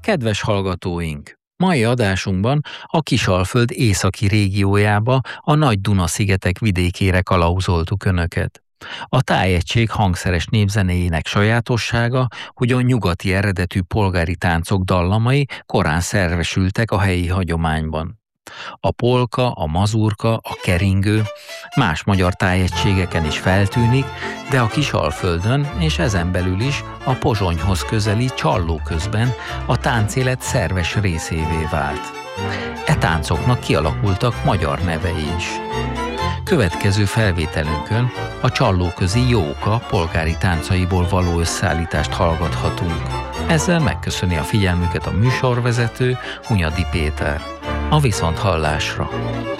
Kedves hallgatóink! Mai adásunkban a Kisalföld északi régiójába, a Nagy-Duna-szigetek vidékére kalauzoltuk Önöket. A tájegység hangszeres népzenéjének sajátossága, hogy a nyugati eredetű polgári táncok dallamai korán szervesültek a helyi hagyományban. A polka, a mazurka, a keringő más magyar tájegységeken is feltűnik, de a Kisalföldön és ezen belül is a Pozsonyhoz közeli Csallóközben a táncélet szerves részévé vált. E táncoknak kialakultak magyar nevei is. Következő felvételünkön a csallóközi jóka polgári táncaiból való összeállítást hallgathatunk. Ezzel megköszöni a figyelmüket a műsorvezető, Hunyadi Péter. A viszonthallásra!